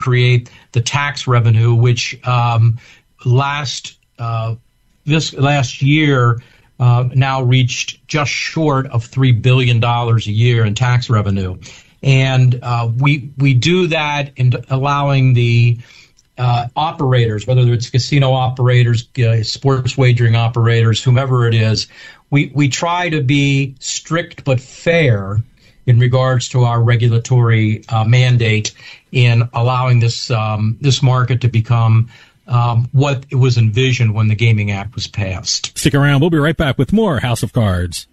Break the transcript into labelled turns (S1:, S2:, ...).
S1: create the tax revenue, which this last year now reached just short of $3 billion a year in tax revenue. And we do that in allowing the operators, whether it's casino operators, sports wagering operators, whomever it is, we try to be strict but fair in regards to our regulatory mandate in allowing this market to become what it was envisioned when the Gaming Act was passed.
S2: Stick around. We'll be right back with more House of Cards.